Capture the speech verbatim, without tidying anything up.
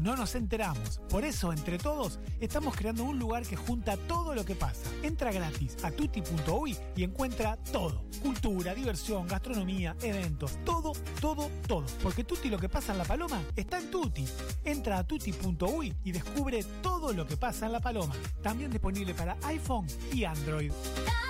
no nos enteramos. Por eso, entre todos, estamos creando un lugar que junta todo lo que pasa. Entra gratis a tutti punto uy y encuentra todo. Cultura, diversión, gastronomía, eventos, todo, todo, todo. Porque Tutti lo que pasa en La Paloma está en Tutti. Entra a tutti punto uy y descubre todo lo que pasa en La Paloma. También disponible para iPhone y Android.